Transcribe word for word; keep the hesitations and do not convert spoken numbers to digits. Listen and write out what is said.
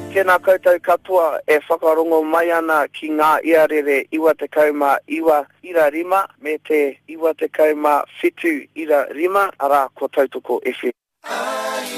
Tēnā koutou katoa e whakarongo mai ana ki ngā iarere iwa te kauma iwa ira rima me te iwa te kauma whitu ira rima ara ko tautoko F M.